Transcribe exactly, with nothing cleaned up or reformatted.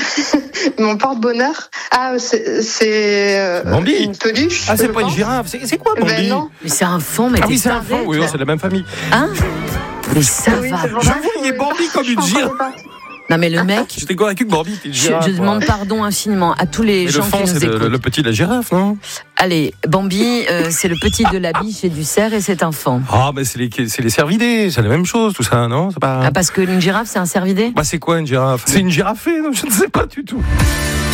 Mon porte-bonheur. Ah, c'est, c'est euh, Bambi. une peluche. Ah, c'est je pas une pense. girafe. C'est, c'est quoi, Bambi? Ben non. Mais c'est un fond, mais Ah t'es oui, c'est un taré, fond. Oui, toi. oh, c'est de la même famille. Hein? Mais ça Oui, va. c'est pour Je ça que voyais je Bambi pouvais comme une pas. Je girafe. comprenais pas. Non, mais le mec, J'étais convaincu que Bambi était une je, girafe. je demande pardon infiniment à tous les Mais gens le fond, qui nous c'est le, écoutent. le petit de la girafe, non? Allez, Bambi, euh, c'est le petit de la biche et du cerf et c'est un fan. Ah, mais c'est les, c'est les cervidés. C'est la même chose, tout ça, non? C'est pas... Ah, parce que une girafe, c'est un cervidé? Bah, c'est quoi une girafe? C'est une girafée, non? Je ne sais pas du tout.